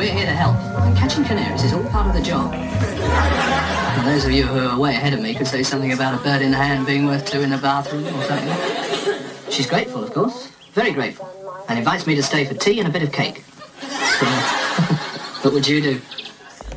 We're here to help, and catching canaries is all part of the job. Now, those of you who are way ahead of me could say something about a bird in the hand being worth two in the bathroom or something. She's grateful, of course, very grateful, and invites me to stay for tea and a bit of cake. So, what would you do?